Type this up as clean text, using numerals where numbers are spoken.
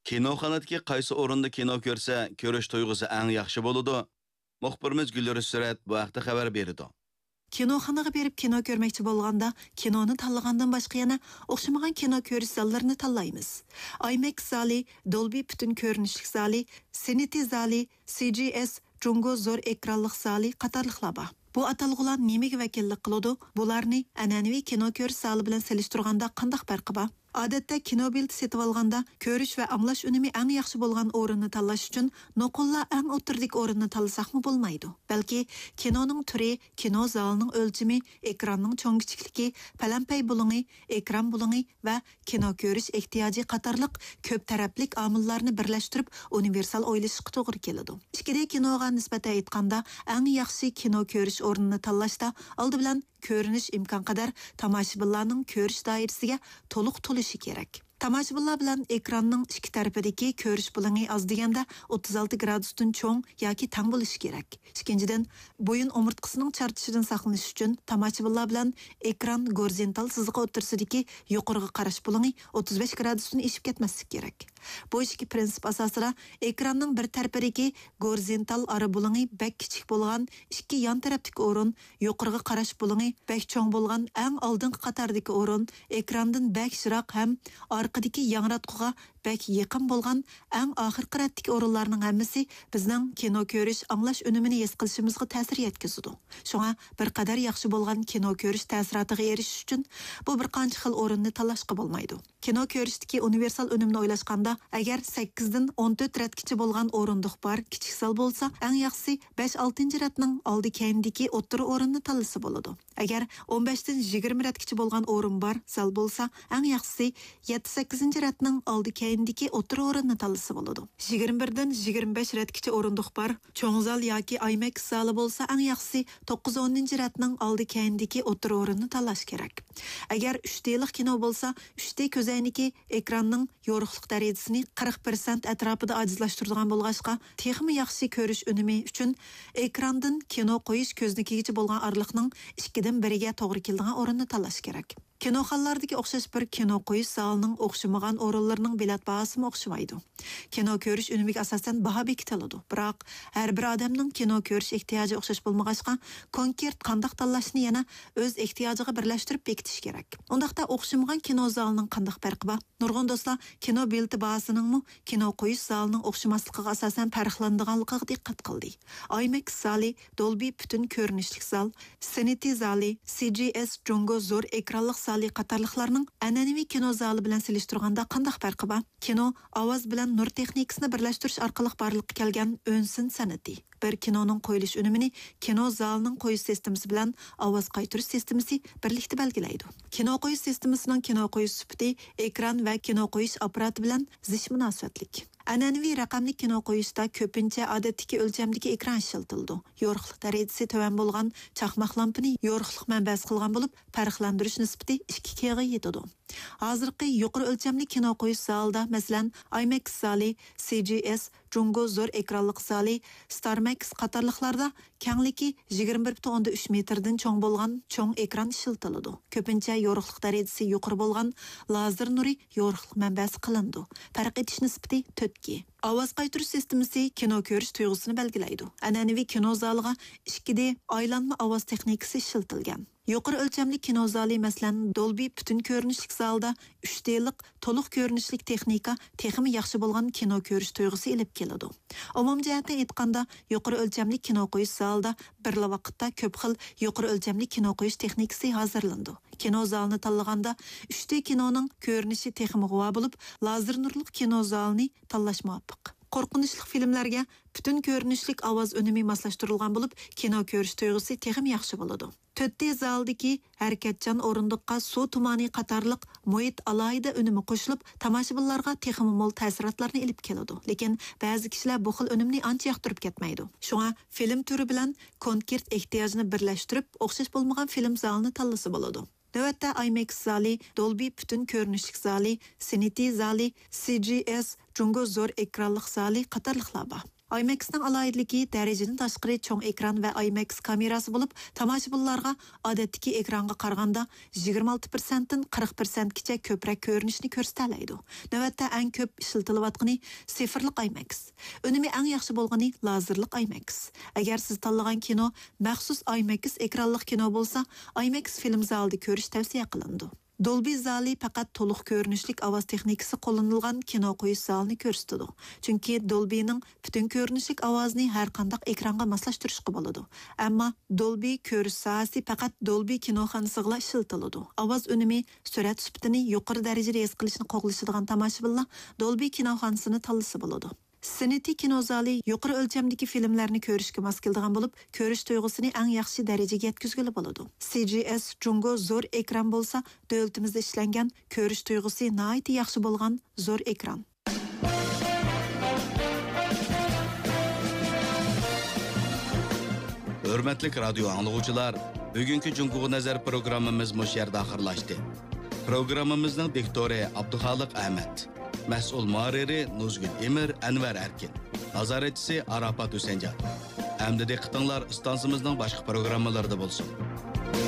Kinoxonadagi qaysi o'rinda kino ko'rsa, ko'rish tuyg'usi eng yaxshi bo'ladi? Muxbirimiz Gullar Surat bu haqda xabar berdi. Kinoxonaga berib kino ko'rmoqchi bo'lganda, kinoni tanlagandan boshqa yana o'xshamagan kino ko'rish zallarini tanlaymiz. IMAX zali, Dolby butun ko'rinishlik zali, Cinity zali, CGS Jungo zo'r ekranlik zali qatorliqlar bor. Bu atalg'ular nimaga vakillik qiladi? Bularni an'anaviy kino ko'rish zali bilan solishtirganda qanday farqi bor? Odatda kino bilet setib olganda ko'rish va anglash unumi eng yaxshi bo'lgan o'rinni tanlash uchun noqullar eng o'tirdik o'rinni tanlasaqmi bo'lmaydi. Balki kinoning turi, kino zalining o'lchami, ekranning cho'ng-kichikligi, palampay bulungi, ekran bulungi va kino ko'rish ehtiyoji qatorliq ko'p taraflik omillarni birlashtirib universal o'ylashga to'g'ri keladi. Ikkide kinoga nisbatan aytganda eng yaxshi kino ko'rish o'rnini tanlashda oldi bilan ko'rinish imkon qadar tomoshabinlarning ko'rish doirasiga to'liq to'lishi kerak. Tomoshabinlar bilan ekranning ikki tarafidagi ko'rish bulungi oz deganda 36 gradusdan cho'ng yoki tang bo'lishi kerak. Ikkinchidan, bo'yin umurtqasining charchishidan saqlanish uchun tomoshabinlar bilan ekran gorizontal siziqqa o'tirsidagi yuqoriga qarash bulungi 35 gradusdan eshib ketmasligi kerak. Bu ikki prinsip asosida ekranning bir tarafidagi gorizontal ara bulungi bak kichik bo'lgan, ikki yon tarafdagi o'rin, yuqoriga qarash bulungi bak cho'ng bo'lgan eng oldingi qatordagi o'rin, ekrandan bak shiroq ham orqadagi yangratquga bak yaqin bo'lgan eng oxirgi ratdagi o'rinlarning hammasi bizning kino ko'rish, anglash unumini his qilishimizga ta'sir yetkazadi. Shunga bir qadar yaxshi bo'lgan kino ko'rish ta'sirotiga erishish uchun bu bir qancha xil o'rinni tanlashga bo'lmaydi. Kino ko'rishdagi universal unumni o'ylashganda, agar 8 dan 14 ratgacha bo'lgan o'rindiq bor, kichik sal bo'lsa, eng yaxshisi 5-6 ratning oldi keyindagi o'rta o'rinni tanlasa bo'ladi. Agar 15 dan 20 ratgacha bo'lgan o'rin bor, sal bo'lsa, eng yaxshisi 7-8 ratning oldi keyindagi o'rta o'rinni tanlasa bo'ladi. 21 dan 25 ratgacha o'rindiq bor, cho'ng zal yoki IMAX zali bo'lsa, eng yaxshisi 9-10 ratning oldi keyindagi o'rta o'rinni tanlash kerak. Agar 3D'lik kino bo'lsa, 3D ko'zayniki ekranning yorug'lik darajasini 40% atrofida ojizlashtiradigan bo'lg'achqa, texmi yaxshi ko'rish unumi uchun ekrandan kino qo'yish ko'znikigacha bo'lgan oraliqning 2 dan 1 ga to'g'ri keladigan o'rinni tanlash kerak. Kinoxonalardagi o'xshash bir kino qo'yish zalining o'xshamagan o'rinlarining bilet bahasi o'xshamaydi. Kino ko'rish unumiga asosan baho bekitiladi. Biroq har bir odamning kino ko'rish ehtiyoji o'xshash bo'lmag'achqa, konkret qanday tanlashni yana o'z ehtiyojiga birlashtirib bekitish kerak. Undaqda o'xshamagan kino zalining qanday farqi bor? Nurg'un do'stlar, kino bileti bahasining kino qo'yish zalining o'xshamasligiga asosan farqlanadiganligiga diqqat qildi. IMAX zali, Dolby butun ko'rinishlik zal, Cinity zali, CGS Jungo zo'r ekranlik zali qatorliqlarning an'anaviy kino zali bilan solishtirganda qanday farqi bor? Kino ovoz bilan nur texnikasini birlashtirish orqali barliqqa kelgan o'nsin san'ati. Bir kinoning qo'yilish unumini kino zalining qo'yish sistemasi bilan ovoz qaytarish sistemasi birlikda belgilaydi. Kino qo'yish sistemasining kino qo'yish sifati ekran va kino qo'yish apparati bilan zich munosabatlik. An'anaviy raqamli kino qo'yishda ko'pincha odatdagi o'lchamdagi ekran ishlatiladi. Yorug'lik darajasi tuvan bo'lgan chaqmoq lampani yorug'lik manbasi qilgan bo'lib, farqlantirish nisbati 2 ga yetadi. Hozirgi yuqori o'lchamli kino qo'yish zalida, masalan, IMAX zali, CGS, Jungo zo'r ekranlik zali, StarMax qatorliqlarda kengligi 21.3 metrdan cho'ng bo'lgan cho'ng ekran ishlatiladi. Ko'pincha yorug'lik darajasi yuqori bo'lgan lazer nuri yorug'lik manbasi qilindi. Farq etish nisbati 4 ga. Ovoz qaytarish sistemasi kino ko'rish tuyg'usini belgilaydi. An'anaviy kino zaliga 2D aylanma ovoz texnikasi ishlatilgan. Yuqori o'lchamli kino zali, masalan, Dolby butun ko'rinishlik zalda 3D'lik to'liq ko'rinishlik texnika texmi yaxshi bo'lgan kino ko'rish tuyg'usi elib keladi. Umum jihatdan aytganda, yuqori o'lchamli kino qo'yish zalida bir vaqtda ko'p xil yuqori o'lchamli kino qo'yish texnikasi hozirlandi. Kino zalini tanlaganda 3D kinoning ko'rinishi texmi g'uva bo'lib, lazer nurli kino zalini tanlash muvofiq. Qo'rqinchli filmlarga butun ko'rinishlik ovoz unumi moslashtirilgan bo'lib, kino ko'rish tuyg'usi texmi yaxshi bo'ladi. 4D zaldagi harakatchan o'rindiqqa suv tumani qatorliq muhit alohida unumi qo'shilib, tomoshabinlarga texmi mo'l ta'sirotlarni elib keladi. Lekin ba'zi kishilar bu xil unumni ancha yoqtirib ketmaydi. Shunga film turi bilan konkret ehtiyojni birlashtirib, o'xshash bo'lmagan film zalini tanlasa bo'ladi. Navbatda IMAX zali, Dolby butun ko'rinishlik zali, Cinity zali, CGS, Jungo zo'r ekranlik zali qatorliqlar bor. IMAX'ning alayidligi darajadan tashqari cho'ng ekran va IMAX kamerasi bo'lib, tomoshabinlarga odatdagi ekranga qaraganda 26% dan 40% gacha ko'proq ko'rinishni ko'rsatadi. Navbatda eng ko'p ishlatilayotgani sifirlik IMAX. Unumi eng yaxshi bo'lgani lazerlik IMAX. Agar siz tanlagan kino maxsus IMAX ekranli kino bo'lsa, IMAX film zalida ko'rish tavsiya qilindi. Dolby zali faqat to'liq ko'rinishlik ovoz texnikasi qo'llanilgan kino qo'yish zalini ko'rsatadi. Chunki Dolby'ning butun ko'rinishlik ovozini har qanday ekranga moslashtirishga bo'ladi. Ammo Dolby ko'rish sohasi faqat Dolby kinoxonasiga ishlatiladi. Ovoz unumi, surat sifatini yuqori darajada his qilishni qo'llashadigan tomoshabinlar Dolby kinoxonasini tanlasa bo'ladi. Siniti kinozali yuqori o'lchamdagi filmlarni ko'rishga mos keladigan bo'lib, ko'rish tuyg'usini eng yaxshi darajaga yetkazgili bo'ladi. CGS Jungo zo'r ekran bo'lsa, davlatimizda ishlangan ko'rish tuyg'usi nihoyat yaxshi bo'lgan zo'r ekran. Hürmetlik radyo anlıqçılar, bugünkü Cunguğu Nazar programımız muş yerdə axırlaşdı. Programımızın diktori Abduxaliq Ahmet, məsul muharriri Nuzgül Emir Enver Erkin, nazaretçisi Arafat Hüseyncan. Əmdi diqqətinlər istansımızın başqa proqrammalarda bolsun.